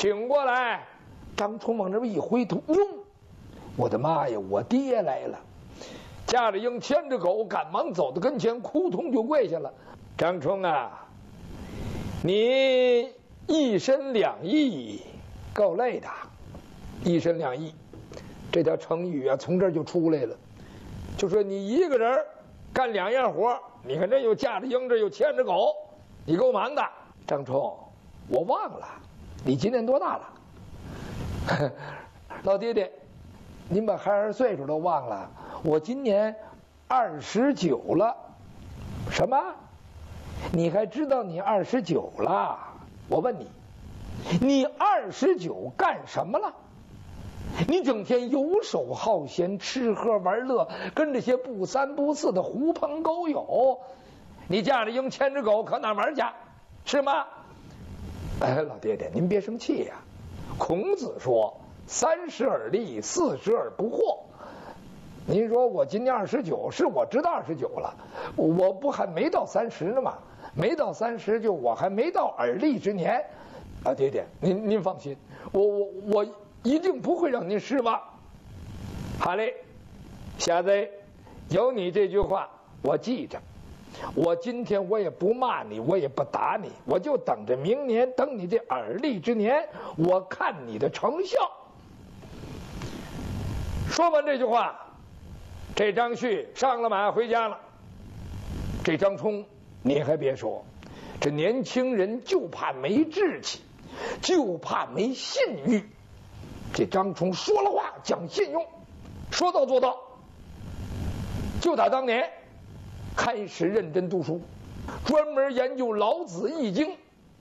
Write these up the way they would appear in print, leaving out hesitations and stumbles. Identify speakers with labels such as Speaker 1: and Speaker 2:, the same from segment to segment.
Speaker 1: 请过来。张冲往这边一回头，哟，我的妈呀，我爹来了！驾着鹰牵着狗，赶忙走到跟前，扑通就跪下了。张冲啊，你一身两役，够累的。一身两役，这条成语啊，从这儿就出来了。就说你一个人干两样活，你看这又驾着鹰，这又牵着狗，你够忙的。张冲，我忘了，你今年多大了？老爹爹，您把孩儿岁数都忘了，我今年29了。什么？你还知道你29了？我问你，你29干什么了？你整天游手好闲，吃喝玩乐，跟这些不三不四的狐朋狗友，你驾着鹰牵着狗可哪玩去？是吗？老爹爹，您别生气呀。孔子说：“30而立，40而不惑。”您说我今年29，是我知道29了，我不还没到30呢吗？没到30，就我还没到而立之年。啊，爹爹，您放心，我一定不会让您失望。好嘞，小子，有你这句话我记着。我今天我也不骂你，我也不打你，我就等着明年，等你这而立之年，我看你的成效。说完这句话，这张旭上了马回家了。这张冲，你还别说，这年轻人就怕没志气，就怕没信誉。这张冲说了话讲信用，说到做到。就打当年开始认真读书，专门研究老子易经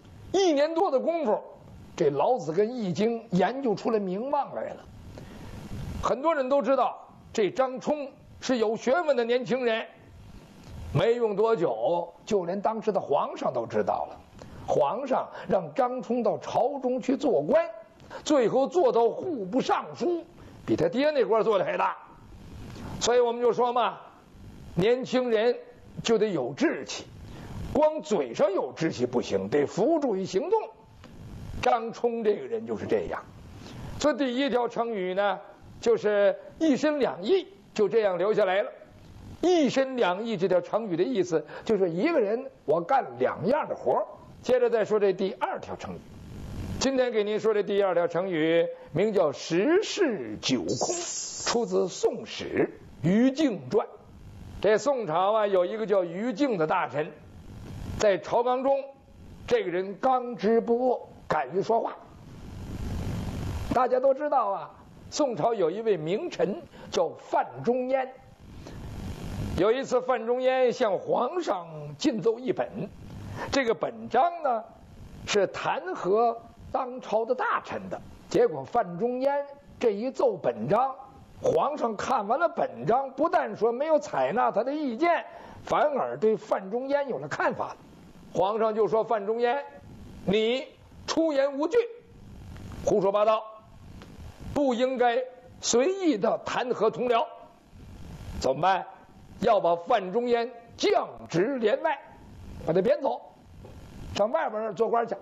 Speaker 1: ，1年多的功夫，这老子跟易经研究出来名望来了。很多人都知道这张冲是有学问的年轻人，没用多久，就连当时的皇上都知道了。皇上让张冲到朝中去做官，最后做到户部尚书，比他爹那官做的还大。所以我们就说嘛，年轻人就得有志气，光嘴上有志气不行，得付诸于行动。张冲这个人就是这样。所以第一条成语呢，就是一身两役，就这样留下来了。一身两役这条成语的意思就是一个人我干2样的活。接着再说这第2条成语。今天给您说的第2条成语名叫十室九空，出自《宋史·于禁传》。这宋朝啊，有一个叫于禁的大臣，在朝纲中，这个人刚直不阿，敢于说话。大家都知道啊，宋朝有一位名臣叫范仲淹。有一次，范仲淹向皇上进奏一本，这个本章呢是弹劾当朝的大臣的。结果范仲淹这一奏本章，皇上看完了本章，不但说没有采纳他的意见，反而对范仲淹有了看法。皇上就说：“范仲淹，你出言无据，胡说八道，不应该随意的弹劾同僚。怎么办？要把范仲淹降职帘外，把他贬走，上外边做官去。”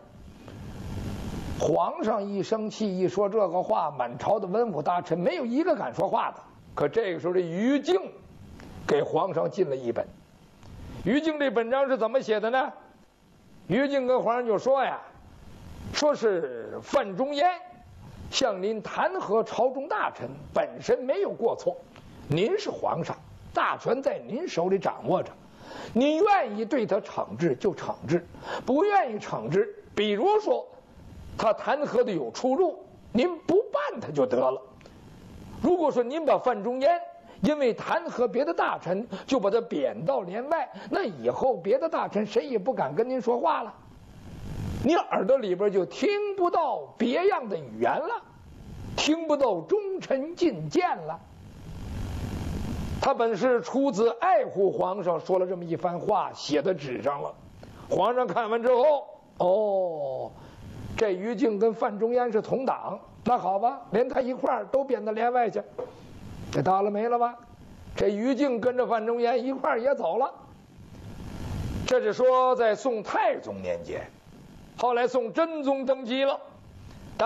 Speaker 1: 皇上一生气，一说这个话，满朝的文武大臣没有一个敢说话的。可这个时候，这于禁给皇上进了一本。于禁这本章是怎么写的呢？于禁跟皇上就说呀，说是范仲淹向您弹劾朝中大臣，本身没有过错，您是皇上，大权在您手里掌握着，您愿意对他惩治就惩治，不愿意惩治，比如说他弹劾的有出入，您不办他就得了。如果说您把范仲淹因为弹劾别的大臣就把他贬到帘外，那以后别的大臣谁也不敢跟您说话了，你耳朵里边就听不到别样的语言了，听不到忠臣进谏了。他本是出自爱护皇上，说了这么一番话，写在纸上了。皇上看完之后，哦，这于禁跟范仲淹是同党，那好吧，连他一块儿都贬到帘外去，这到了没了吧？这于禁跟着范仲淹一块儿也走了。这是说在宋太宗年间。后来宋真宗登基了，